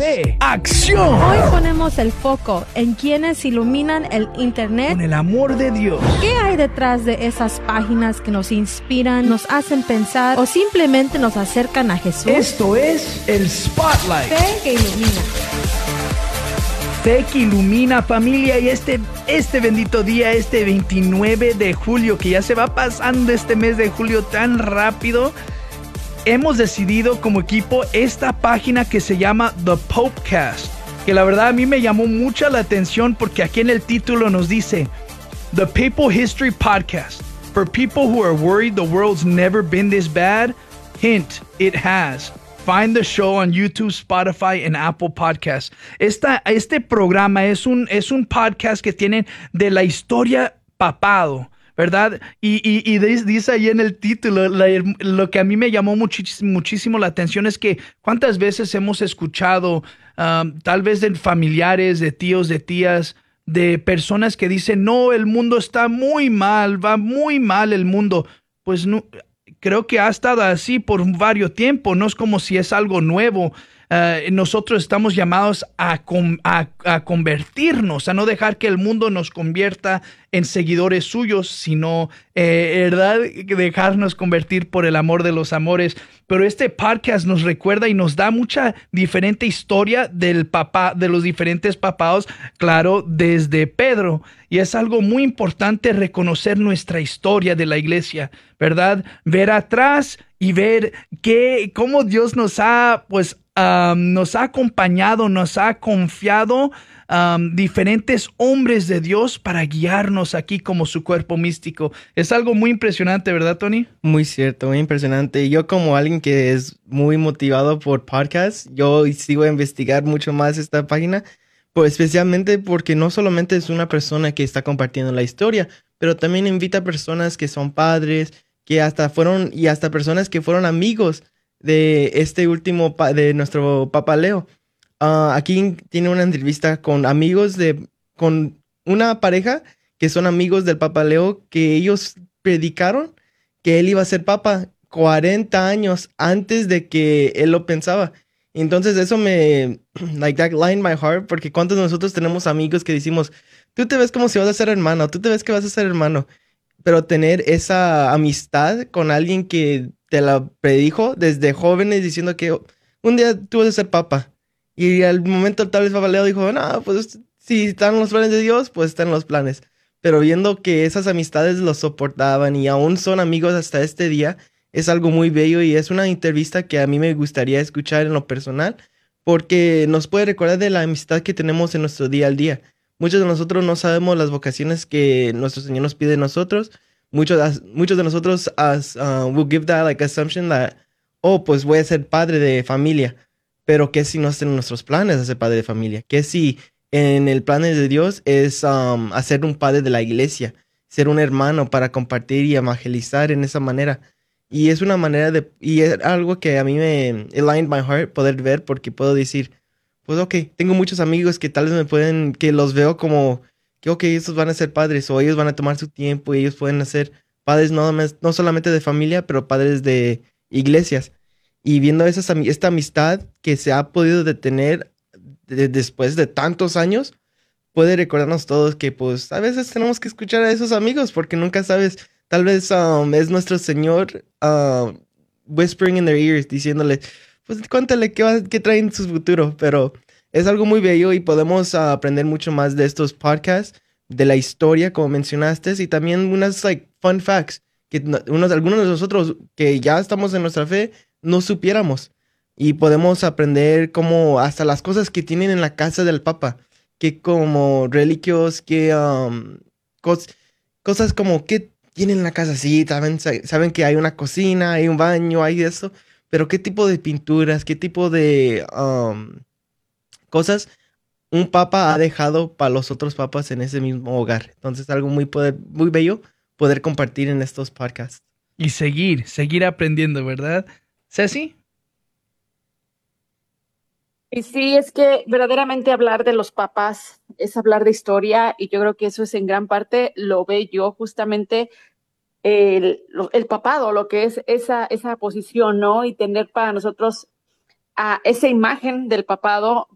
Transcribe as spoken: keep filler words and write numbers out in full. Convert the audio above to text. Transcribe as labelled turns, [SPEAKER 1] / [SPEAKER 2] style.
[SPEAKER 1] fe, acción.
[SPEAKER 2] Hoy ponemos el foco en quienes iluminan el Internet
[SPEAKER 1] con el amor de Dios.
[SPEAKER 2] ¿Qué hay detrás de esas páginas que nos inspiran, nos hacen pensar o simplemente nos acercan a Jesús?
[SPEAKER 1] Esto es el Spotlight.
[SPEAKER 2] Fe que ilumina.
[SPEAKER 1] Fe que ilumina, familia, y este, este bendito día, este veintinueve de julio, que ya se va pasando este mes de julio tan rápido, hemos decidido como equipo esta página que se llama The Popecast, que la verdad a mí me llamó mucha la atención porque aquí en el título nos dice The Papal History Podcast, for people who are worried the world's never been this bad. Hint, it has. Find the show on YouTube, Spotify, and Apple Podcasts. Esta, este programa es un, es un podcast que tienen de la historia papado, ¿verdad? Y, y, y dice ahí en el título, la, lo que a mí me llamó muchísimo, muchísimo la atención es que cuántas veces hemos escuchado, um, tal vez de familiares, de tíos, de tías, de personas que dicen, no, el mundo está muy mal, va muy mal el mundo. Pues no... Creo que ha estado así por varios tiempos, no es como si es algo nuevo. Uh, nosotros estamos llamados a, com- a, a convertirnos, a no dejar que el mundo nos convierta en seguidores suyos, sino, eh, ¿verdad? Dejarnos convertir por el amor de los amores. Pero este podcast nos recuerda y nos da mucha diferente historia del papá, de los diferentes papados, claro, desde Pedro. Y es algo muy importante reconocer nuestra historia de la iglesia, ¿verdad? Ver atrás y ver que, cómo Dios nos ha, pues, Um, nos ha acompañado, nos ha confiado um, diferentes hombres de Dios para guiarnos aquí como su cuerpo místico. Es algo muy impresionante, ¿verdad, Tony?
[SPEAKER 3] Muy cierto, muy impresionante. Yo como alguien que es muy motivado por podcasts, yo sigo a investigar mucho más esta página, pues especialmente porque no solamente es una persona que está compartiendo la historia, pero también invita a personas que son padres, que hasta fueron, y hasta personas que fueron amigos de este último, pa- de nuestro Papa Leo. Uh, aquí tiene una entrevista con amigos de, con una pareja que son amigos del Papa Leo, que ellos predicaron que él iba a ser Papa cuarenta años antes de que él lo pensaba. Entonces eso me, like that lined my heart, porque cuántos de nosotros tenemos amigos que decimos, tú te ves como si vas a ser hermano, tú te ves que vas a ser hermano, pero tener esa amistad con alguien que te la predijo desde jóvenes diciendo que un día tú vas a ser papa. Y al momento tal vez Papa Leo dijo, no, pues si están los planes de Dios, pues están los planes. Pero viendo que esas amistades los soportaban y aún son amigos hasta este día, es algo muy bello y es una entrevista que a mí me gustaría escuchar en lo personal, porque nos puede recordar de la amistad que tenemos en nuestro día al día. Muchos de nosotros no sabemos las vocaciones que nuestro Señor nos pide de nosotros. Muchos, muchos de nosotros as, uh, will give that like assumption that, oh, pues voy a ser padre de familia. Pero ¿qué si no están en nuestros planes de ser padre de familia? ¿Qué si en el plan de Dios es um, hacer un padre de la iglesia? Ser un hermano para compartir y evangelizar en esa manera. Y es una manera de, y es algo que a mí me aligned my heart poder ver, porque puedo decir, pues ok, tengo muchos amigos que tal vez me pueden, que los veo como que ok, estos van a ser padres, o ellos van a tomar su tiempo y ellos pueden ser padres no, no solamente de familia, pero padres de iglesias. Y viendo esas, esta amistad que se ha podido detener de, después de tantos años, puede recordarnos todos que pues a veces tenemos que escuchar a esos amigos, porque nunca sabes, tal vez um, es nuestro Señor uh, whispering in their ears, diciéndole, pues cuéntale qué, va, qué trae en su futuro, pero es algo muy bello y podemos uh, aprender mucho más de estos podcasts, de la historia, como mencionaste, y también unas like, fun facts que unos, algunos de nosotros que ya estamos en nuestra fe no supiéramos. Y podemos aprender como hasta las cosas que tienen en la casa del Papa, que como reliquios, que um, cos, cosas como que tienen en la casa, sí, saben, saben que hay una cocina, hay un baño, hay eso, pero qué tipo de pinturas, qué tipo de um, cosas un papa ha dejado para los otros papas en ese mismo hogar. Entonces algo muy, poder, muy bello poder compartir en estos podcasts.
[SPEAKER 1] Y seguir, seguir aprendiendo, ¿verdad? ¿Ceci?
[SPEAKER 4] Y sí, es que verdaderamente hablar de los papas es hablar de historia, y yo creo que eso es en gran parte, lo ve yo justamente el, el papado, lo que es esa, esa posición, ¿no? Y tener para nosotros a esa imagen del papado